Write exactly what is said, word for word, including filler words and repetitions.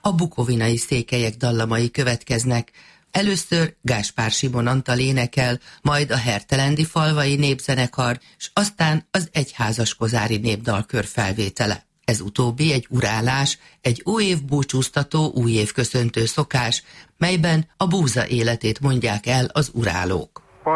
a bukovinai székelyek dallamai következnek. Először Gáspár Simon Antal énekel, majd a hertelendi falvai népzenekar, és aztán az egyházaskozári népdalkör felvétele. Ez utóbbi egy urálás, egy újév búcsúztató, újév köszöntő szokás, melyben a búza életét mondják el az urálók.